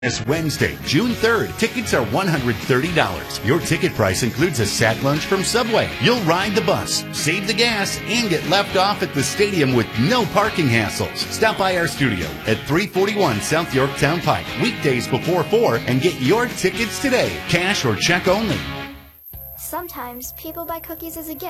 This Wednesday, June 3rd, tickets are $130. Your ticket price includes a sack lunch from Subway. You'll ride the bus, save the gas, and get left off at the stadium with no parking hassles. Stop by our studio at 341 South Yorktown Pike, weekdays before 4, and get your tickets today. Cash or check only. Sometimes people buy cookies as a gift.